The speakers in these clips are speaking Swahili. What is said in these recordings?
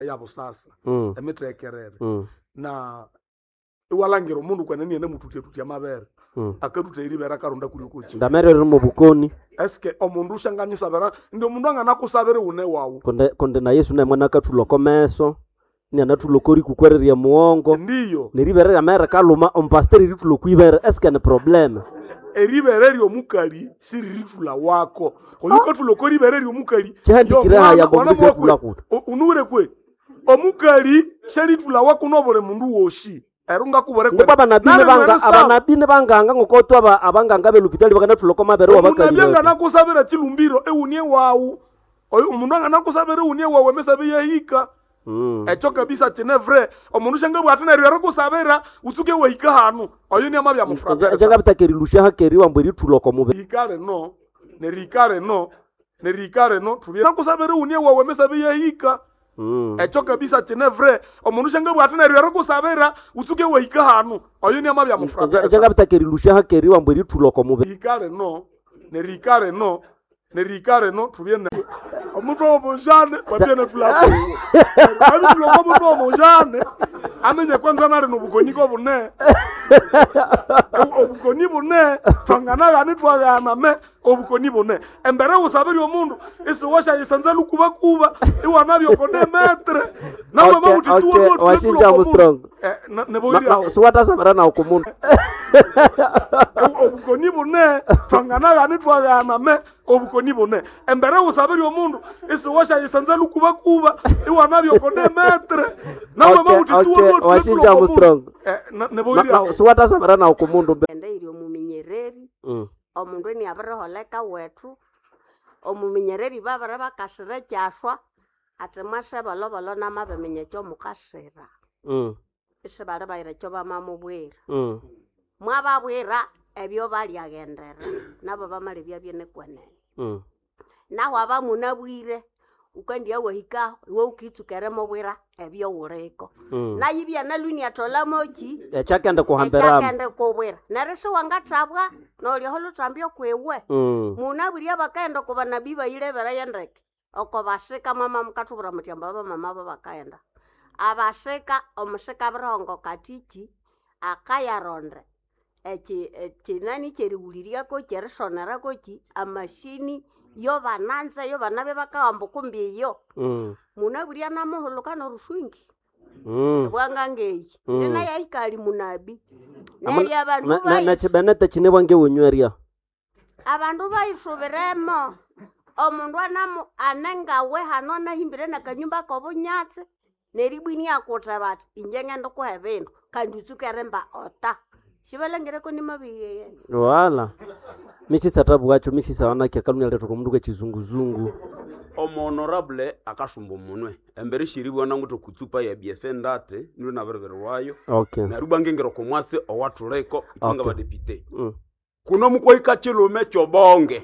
yabo sasa emitrekerere na iwalangira umundu kwenene ene mututia mabere akatuta iribera karonda kuri kuchi ndamere mu bukoni eske omundu shanganyisa bera ndi omundu angana kusabere une wawu konde na Yesu na mwana katuloko meso ni anatulokori kukwereria muongo ndiyo neribere amere kaluma ompasteri ritulokuibere eske ne problem eribere ryo mukali siri ritula wako oyuko tulokori bere ryo mukali chandikira ya bombe kulakuta unure kwe omukali sheritula wako nobole mundu woshi erunga kubore kwe baba nabine banganga ngokoto abanganga belupitali bakana tuloko mabere wabakali nabyenga nakusabira chilumbiro ewunie wawu oyo umundu angana kusabira unie wawu emesabe yahika echo kabisa tenevre omundu shanga bwatana ryo kusabira utsuke wahika hanu oyo ni amabya mufrata janga bitakerilusha hakeri wambiri tuloko mube hikale no tubye nakusabira unie wawu emesabe yahika echo kabisa tenevre omundu shanga bwatana ryo kusabira utsuke wahika hanu oyo ni amabya mufrata janga bitakerilusha hakeri wambiri tuloko mube nerikale no tubye omuntu omujane wabye tulako abi tuloko omuntu omujane amenye kwanza nali nobukoniko bune obukoni bune twangana gani twagana me obukoni bune embere usabiri omundu isi washa yisanza lukuba iwana byokode metre nawe mabuti tuwo washinja strong neboira suwata sabara na okumundu obukoni bune twangana gani twagana me obukoni bune embere usabiri omundu isi washa yisanza lukuba iwana byokode metre nawe mabuti tuwo washinja strong neboira suwata sabara na okumundu ende iri omuminyereri omundu ni abareholeka wetu omuminyereri babara bakashira kyaswa ate mwashe balobolo namabemenye kyo mukashira ise bale bayire kyo bamamubwira mwababwira ebyo bali agendera nabo bamali byabye kwenene naho abamunabwire ukandiya wahika iwe ukitsukere mubwira ebyo ureko nayibya naluni atola mochi echakende kuhambera echakende kubwira narisho wangatabwa noli holo tambyo kwewe munabwira bakaenda kuba nabii bayilebera yendeke oko bashika mama mukatubura mutyamba baba mama bakaenda abashika omushika brongo katichi akayaronde echi nani cheriuliria ko cherishonera ko chi amashini yo bananza yo banabe bakawambo kumbiyo munabwira namuhulukana rushwingi bwanga ngeyi ndina yaikali munabi nali abantu na chibenete chine bwange wonyweria abantu bayishubiremo omundu anamu anengawe hano nahimbire nakanyumba kobunyatse neribwini yakota bati injengendo ko hebindu kandi utsukere ota shibalengere ko ni mabiye wala michisa tabu wacho michisa wanake kalumya leto komundu kechizunguzungu honorable akashumba munwe embere shiribwa nanguto kutsupa ya BFNDate nuri na berbere wayo na rubange ngero ko mwase owatuleko itunga ba deputy kuno mukwa ikachilume chobonge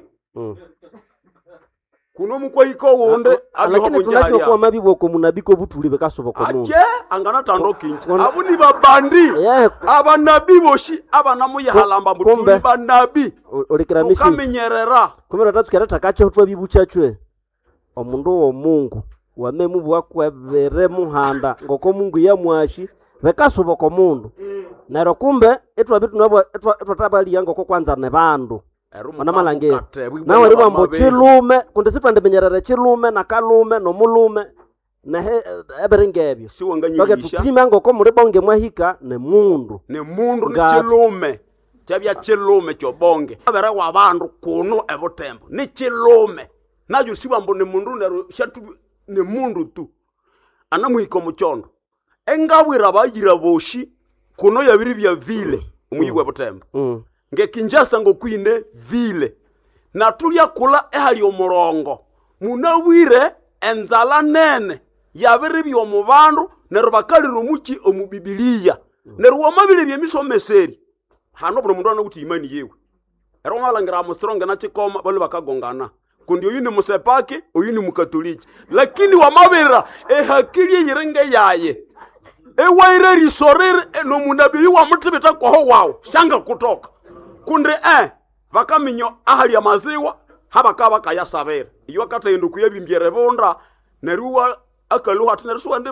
kuno mukwa iko wonde abiho munjali kwa mabibo ko munabiko butuli bekasoba ko mundu angana tando kinchi abuni babandi abanabi boshi abanamu yahalamba butuli banabi olikira mishi tukamenyerera kumera tatukera takache hotwa bibuchachwe omundu wo Mungu wamemu bwakwebere muhanda ngoko Mungu ya mwashi bekasoba ko mundu nero kumbe etwa bitu nabo etwa tabali yango ko kwanza ne bandu ona malange nawe ribambo chilume kunde sitwande menyerere chilume na kalume no mulume na eberengebyo siwanganyisha tukima ngoko muri bonge mwahika ne mundu ni chilume cyabya chilume cyobonge abere wa bandu kuno ebutembo ni chilume nayo sibambo ne mundu nero shatu ne mundu tu anamuhiko muchondo engawira bayira boshi kuno yabiri bya vile umuyiwe butembo ngekinjasa ngokwine vile na tulya kula ehali omurongo munawire enzala nene yabiri byo mubandu nero bakalira omuki omubibiliya nero wamabile byemisomeseri hano bro mundu anakuti imani yewe ero malangira amustronga na chikoma bali bakagongana kundi oyini musepake oyini mukatoliki lakini wamabira ehakili yirenge yaye ewaire risorere no munabi wa mutibita ko wawo shanga kutoka kundi bakaminyo ahali ya maziwa habaka bakayasabera iyo kata yendu kuyebimbyere bonda neruwa akaluha tineruwa ndi